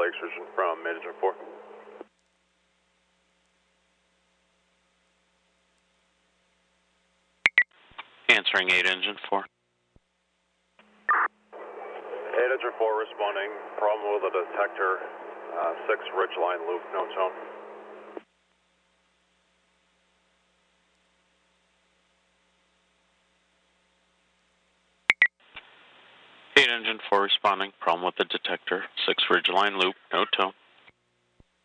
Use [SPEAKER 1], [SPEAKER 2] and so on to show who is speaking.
[SPEAKER 1] Lakes Region from Mid Engine 4.
[SPEAKER 2] Answering 8 Engine 4.
[SPEAKER 1] 8 Engine 4 responding. Problem with the detector. 6 Ridgeline loop, no tone.
[SPEAKER 2] Engine 4 responding. Problem with the detector. 6 Ridgeline loop, no tone.